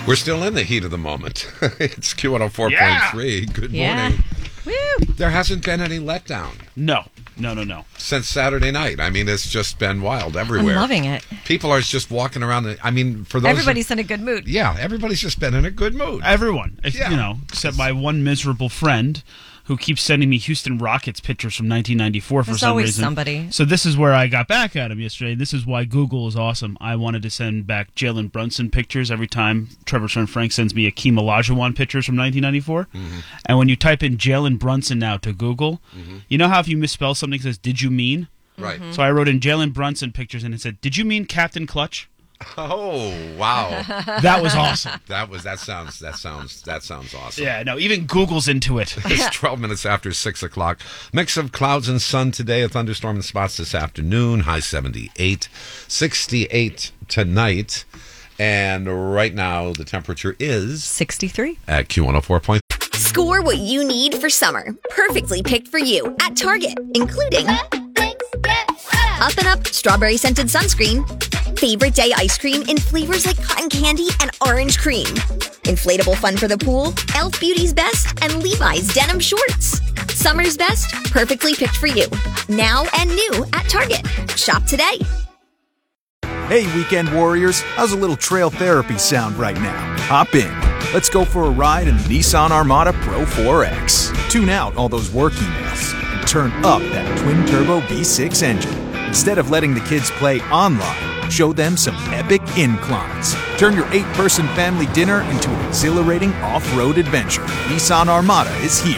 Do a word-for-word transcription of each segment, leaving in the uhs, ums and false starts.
We're still in the heat of the moment. It's Q one oh four point three. Yeah. Good yeah. morning. Woo. There hasn't been any letdown. No, no, no, no. Since Saturday night. I mean, it's just been wild everywhere. I'm loving it. People are just walking around. The, I mean, for those... Everybody's that, in a good mood. Yeah, everybody's just been in a good mood. Everyone. Yeah. You know, except my one miserable friend who keeps sending me Houston Rockets pictures from nineteen ninety-four for There's some always reason. somebody. So this is where I got back at him yesterday. This is why Google is awesome. I wanted to send back Jalen Brunson pictures every time Trevor's friend Frank sends me Akeem Olajuwon pictures from nineteen ninety-four. Mm-hmm. And when you type in Jalen Brunson now to Google, mm-hmm. you know how if you misspell something, it says, did you mean? Right. So I wrote in Jalen Brunson pictures and it said, did you mean Captain Clutch? Oh, wow. That was awesome. That was that sounds that sounds that sounds awesome. Yeah, no, even Google's into it. It's twelve minutes after six o'clock. Mix of clouds and sun today, a thunderstorm in spots this afternoon, high seventy-eight, sixty-eight tonight. And right now the temperature is sixty-three at Q one oh four point three. Score what you need for summer. Perfectly picked for you at Target, including Up and Up strawberry scented sunscreen, favorite day ice cream in flavors like cotton candy and orange cream, inflatable fun for the pool, Elf Beauty's Best, and Levi's denim shorts. Summer's best, perfectly picked for you. Now and new at Target. Shop today. Hey, weekend warriors, how's a little trail therapy sound right now? Hop in. Let's go for a ride in the Nissan Armada Pro four X. Tune out all those work emails and turn up that twin-turbo V six engine. Instead of letting the kids play online, show them some epic inclines. Turn your eight-person family dinner into an exhilarating off-road adventure. Nissan Armada is here.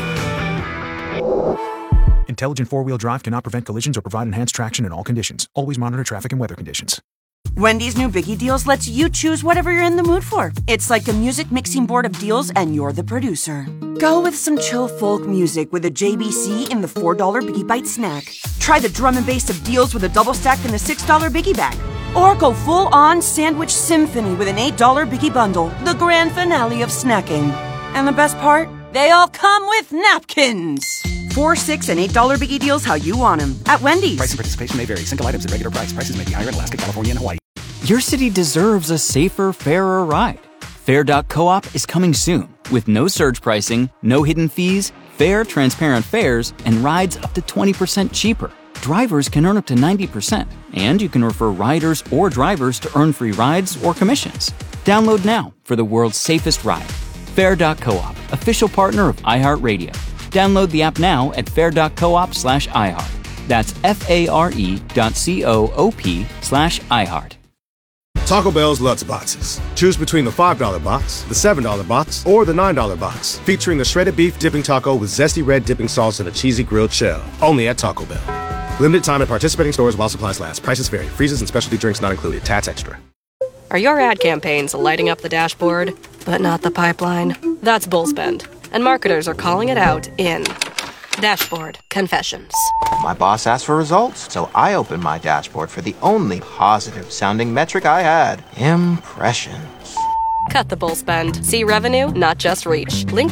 Intelligent four-wheel drive cannot prevent collisions or provide enhanced traction in all conditions. Always monitor traffic and weather conditions. Wendy's new Biggie Deals lets you choose whatever you're in the mood for. It's like a music mixing board of deals, and you're the producer. Go with some chill folk music with a J B C in the four dollar Biggie Bite snack. Try the drum and bass of deals with a double stack in the six dollar Biggie Bag. Or go full-on sandwich symphony with an eight dollar Biggie Bundle, the grand finale of snacking. And the best part? They all come with napkins. Four, six, and eight dollar Biggie Deals how you want them at Wendy's. Price and participation may vary. Single items at regular price. Prices may be higher in Alaska, California, and Hawaii. Your city deserves a safer, fairer ride. Fair dot coop is coming soon with no surge pricing, no hidden fees, fair, transparent fares, and rides up to twenty percent cheaper. Drivers can earn up to ninety percent, and you can refer riders or drivers to earn free rides or commissions. Download now for the world's safest ride. Fair dot coop, official partner of iHeartRadio. Download the app now at fair dot coop slash iHeart. That's F-A-R-E dot C-O-O-P slash iHeart. Taco Bell's Lutz Boxes. Choose between the five dollar box, the seven dollar box, or the nine dollar box, featuring the shredded beef dipping taco with zesty red dipping sauce and a cheesy grilled shell. Only at Taco Bell. Limited time at participating stores while supplies last. Prices vary. Freezes and specialty drinks not included. Tats extra. Are your ad campaigns lighting up the dashboard, but not the pipeline? That's Bullspend, and marketers are calling it out in Dashboard Confessions. My boss asked for results, so I opened my dashboard for the only positive-sounding metric I had, impressions. Cut the bull spend. See revenue, not just reach. Link